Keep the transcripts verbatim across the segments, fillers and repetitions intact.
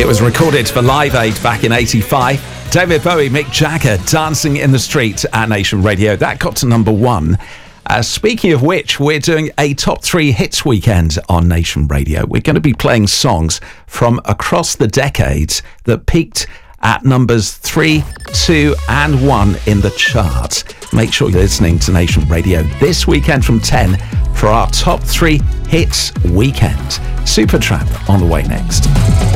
It was recorded for Live Aid back in eighty-five. David Bowie, Mick Jagger, Dancing in the Street at Nation Radio. That got to number one. Uh, speaking of which, we're doing a top three hits weekend on Nation Radio. We're going to be playing songs from across the decades that peaked at numbers three, two and one in the charts. Make sure you're listening to Nation Radio this weekend from ten for our top three hits weekend. Supertramp on the way next.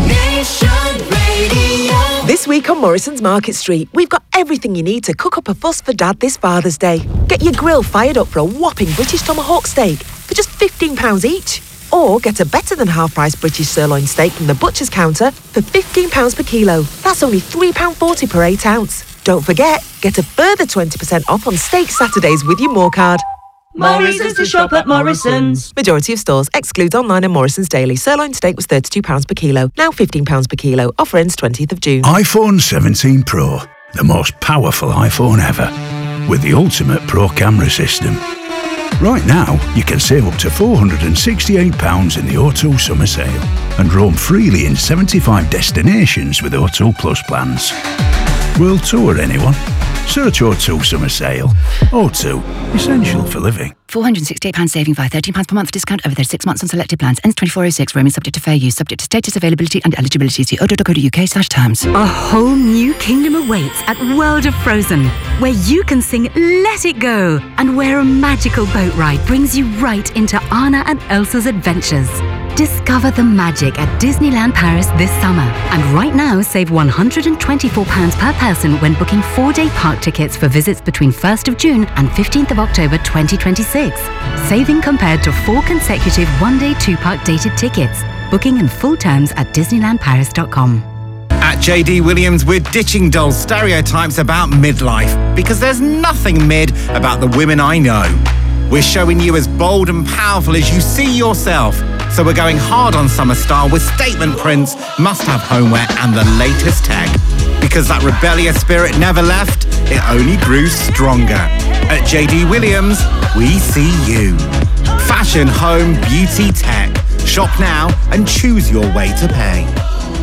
Nation Radio. This week on Morrison's Market Street, we've got everything you need to cook up a fuss for Dad this Father's Day. Get your grill fired up for a whopping British tomahawk steak for just fifteen pounds each. Or get a better than half-price British sirloin steak from the butcher's counter for fifteen pounds per kilo. That's only three pounds forty per eight ounce. Don't forget, get a further twenty percent off on Steak Saturdays with your More card. Morrison's to shop at Morrison's. Majority of stores. Excludes online and Morrison's daily. Sirloin steak was thirty-two pounds per kilo. Now fifteen pounds per kilo. Offer ends twentieth of June. iPhone seventeen Pro. The most powerful iPhone ever. With the ultimate Pro camera system. Right now, you can save up to four hundred sixty-eight pounds in the O two summer sale and roam freely in seventy-five destinations with O two Plus plans. World tour, anyone? Search O two summer sale. O two, essential for living. four hundred sixty-eight pounds saving via thirteen pounds per month discount over thirty-six months on selected plans. Ends twenty-four oh six. Roaming subject to fair use. Subject to status, availability and eligibility. See odo dot co dot uk slash terms. A whole new kingdom awaits at World of Frozen, where you can sing Let It Go and where a magical boat ride brings you right into Anna and Elsa's adventures. Discover the magic at Disneyland Paris this summer. And right now, save one hundred twenty-four pounds per person when booking four-day park tickets for visits between first of June and fifteenth of October twenty twenty-six. Saving compared to four consecutive one-day two-park dated tickets. Booking and full terms at disneyland paris dot com. At J D Williams, we're ditching dull stereotypes about midlife because there's nothing mid about the women I know. We're showing you as bold and powerful as you see yourself. So we're going hard on summer style with statement prints, must-have homeware and the latest tech. Because that rebellious spirit never left, it only grew stronger. At J D Williams, we see you. Fashion, home, beauty, tech. Shop now and choose your way to pay.